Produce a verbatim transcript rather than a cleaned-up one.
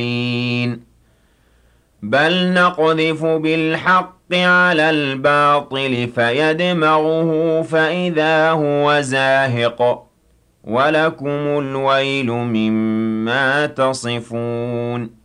بَلْ نَقْذِفُ بِالْحَقِّ عَلَى الْبَاطِلِ فَيَدْمَغُهُ فَإِذَا هُوَ زَاهِقٌ وَلَكُمُ الْوَيْلُ مِمَّا تَصِفُونَ